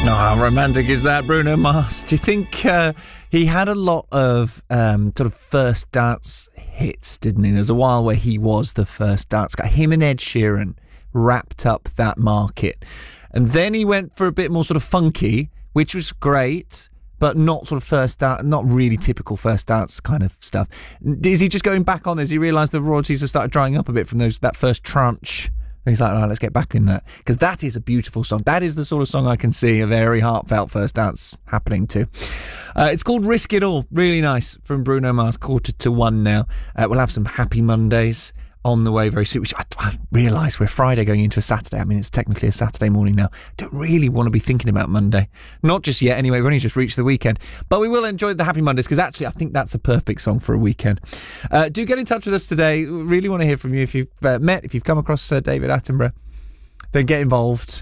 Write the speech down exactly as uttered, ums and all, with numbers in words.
Oh, how romantic is that, Bruno Mars? Do you think uh, he had a lot of um, sort of first dance hits, didn't he? There was a while where he was the first dance guy. Him and Ed Sheeran wrapped up that market. And then he went for a bit more sort of funky, which was great, but not sort of first dance, not really typical first dance kind of stuff. Is he just going back on this? He realised the royalties have started drying up a bit from those that first tranche. And he's like, all right, let's get back in that. Because that is a beautiful song. That is the sort of song I can see a very heartfelt first dance happening to. Uh, it's called Risk It All. Really nice from Bruno Mars. Quarter to one now. Uh, we'll have some Happy Mondays on the way very soon. Which I, I realise we're Friday going into a Saturday. I mean, it's technically a Saturday morning now. Don't really want to be thinking about Monday. Not just yet, anyway. We've only just reached the weekend. But we will enjoy the Happy Mondays because actually I think that's a perfect song for a weekend. Uh, do get in touch with us today. We really want to hear from you. If you've uh, met, if you've come across uh, David Attenborough, then get involved.